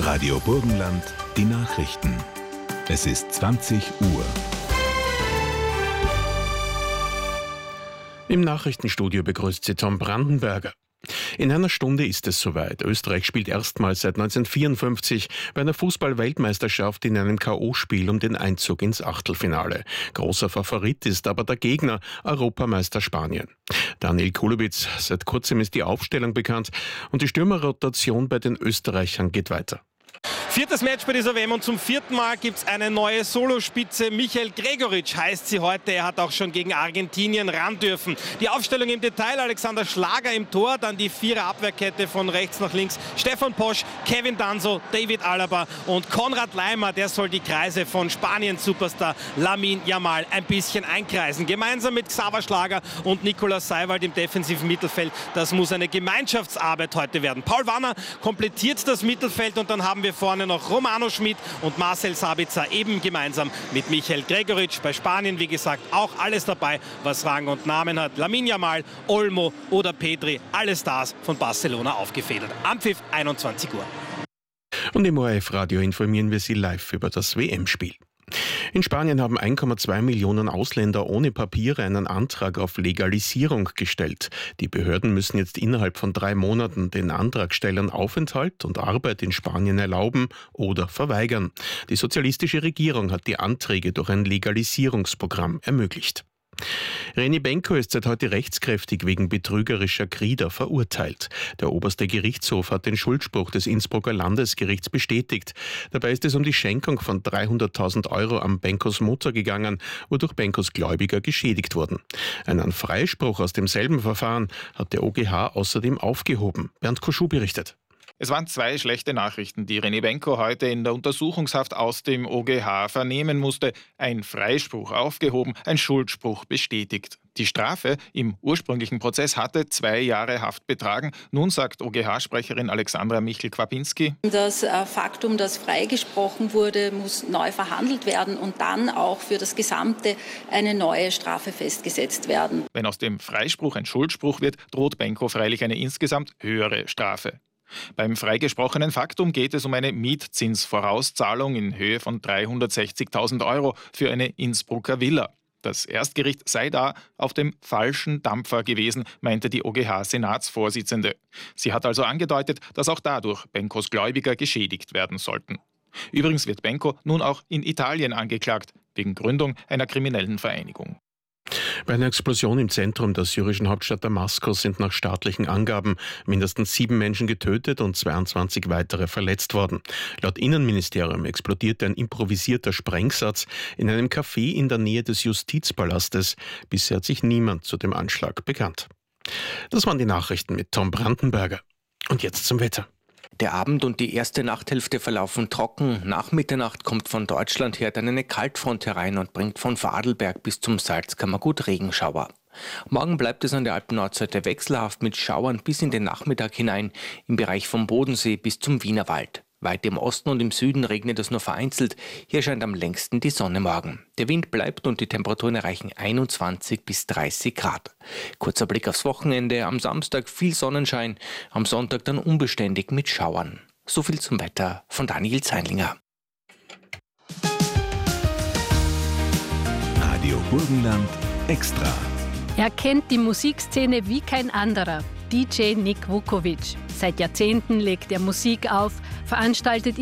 Radio Burgenland, die Nachrichten. Es ist 20 Uhr. Im Nachrichtenstudio begrüßt Sie Tom Brandenberger. In einer Stunde ist es soweit. Österreich spielt erstmals seit 1954 bei einer Fußball-Weltmeisterschaft in einem K.O.-Spiel um den Einzug ins Achtelfinale. Großer Favorit ist aber der Gegner, Europameister Spanien. Daniel Kulowitz, seit kurzem ist die Aufstellung bekannt und die Stürmerrotation bei den Österreichern geht weiter. Viertes Match bei dieser WM und zum vierten Mal gibt es eine neue Solospitze. Michael Gregoritsch heißt sie heute. Er hat auch schon gegen Argentinien ran dürfen. Die Aufstellung im Detail: Alexander Schlager im Tor, dann die Vierer-Abwehrkette von rechts nach links. Stefan Posch, Kevin Danso, David Alaba und Konrad Laimer. Der soll die Kreise von Spanien-Superstar Lamine Yamal ein bisschen einkreisen. Gemeinsam mit Xaver Schlager und Nikolaus Seiwald im defensiven Mittelfeld. Das muss eine Gemeinschaftsarbeit heute werden. Paul Wanner komplettiert das Mittelfeld und dann haben wir vorne noch Romano Schmid und Marcel Sabitzer eben gemeinsam mit Michael Gregoritsch. Bei Spanien, wie gesagt, auch alles dabei, was Rang und Namen hat. Lamine Yamal, Olmo oder Pedri, alle Stars von Barcelona aufgefädelt. Anpfiff 21 Uhr. Und im ORF-Radio informieren wir Sie live über das WM-Spiel. In Spanien haben 1,2 Millionen Ausländer ohne Papiere einen Antrag auf Legalisierung gestellt. Die Behörden müssen jetzt innerhalb von 3 Monaten den Antragstellern Aufenthalt und Arbeit in Spanien erlauben oder verweigern. Die sozialistische Regierung hat die Anträge durch ein Legalisierungsprogramm ermöglicht. René Benko ist seit heute rechtskräftig wegen betrügerischer Grieder verurteilt. Der oberste Gerichtshof hat den Schuldspruch des Innsbrucker Landesgerichts bestätigt. Dabei ist es um die Schenkung von 300.000 Euro an Benkos Mutter gegangen, wodurch Benkos Gläubiger geschädigt wurden. Einen Freispruch aus demselben Verfahren hat der OGH außerdem aufgehoben. Bernd Koschuh berichtet. Es waren 2 schlechte Nachrichten, die René Benko heute in der Untersuchungshaft aus dem OGH vernehmen musste. Ein Freispruch aufgehoben, ein Schuldspruch bestätigt. Die Strafe im ursprünglichen Prozess hatte 2 Jahre Haft betragen. Nun sagt OGH-Sprecherin Alexandra Michel-Kwapinski: Das Faktum, das freigesprochen wurde, muss neu verhandelt werden und dann auch für das Gesamte eine neue Strafe festgesetzt werden. Wenn aus dem Freispruch ein Schuldspruch wird, droht Benko freilich eine insgesamt höhere Strafe. Beim freigesprochenen Faktum geht es um eine Mietzinsvorauszahlung in Höhe von 360.000 Euro für eine Innsbrucker Villa. Das Erstgericht sei da auf dem falschen Dampfer gewesen, meinte die OGH-Senatsvorsitzende. Sie hat also angedeutet, dass auch dadurch Benkos Gläubiger geschädigt werden sollten. Übrigens wird Benko nun auch in Italien angeklagt, wegen Gründung einer kriminellen Vereinigung. Bei einer Explosion im Zentrum der syrischen Hauptstadt Damaskus sind nach staatlichen Angaben mindestens 7 Menschen getötet und 22 weitere verletzt worden. Laut Innenministerium explodierte ein improvisierter Sprengsatz in einem Café in der Nähe des Justizpalastes. Bisher hat sich niemand zu dem Anschlag bekannt. Das waren die Nachrichten mit Tom Brandenberger. Und jetzt zum Wetter. Der Abend und die erste Nachthälfte verlaufen trocken. Nach Mitternacht kommt von Deutschland her dann eine Kaltfront herein und bringt von Vorarlberg bis zum Salzkammergut Regenschauer. Morgen bleibt es an der Alpennordseite wechselhaft mit Schauern bis in den Nachmittag hinein, im Bereich vom Bodensee bis zum Wienerwald. Weit im Osten und im Süden regnet es nur vereinzelt. Hier scheint am längsten die Sonne morgen. Der Wind bleibt und die Temperaturen erreichen 21 bis 30 Grad. Kurzer Blick aufs Wochenende. Am Samstag viel Sonnenschein, am Sonntag dann unbeständig mit Schauern. So viel zum Wetter von Daniel Zeinlinger. Radio Burgenland Extra. Er kennt die Musikszene wie kein anderer. DJ Nick Vukovic. Seit Jahrzehnten legt er Musik auf, veranstaltet